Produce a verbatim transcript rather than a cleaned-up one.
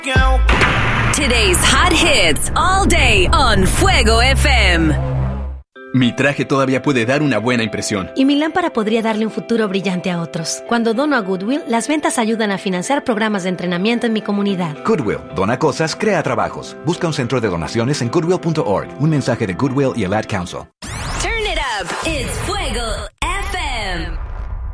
Today's hot hits all day on Fuego F M. Mi traje todavía puede dar una buena impresión. Y mi lámpara podría darle un futuro brillante a otros. Cuando dono a Goodwill, las ventas ayudan a financiar programas de entrenamiento en mi comunidad. Goodwill, dona cosas, crea trabajos. Busca un centro de donaciones en goodwill punto org. Un mensaje de Goodwill y el Ad Council. Turn it up. It's Fuego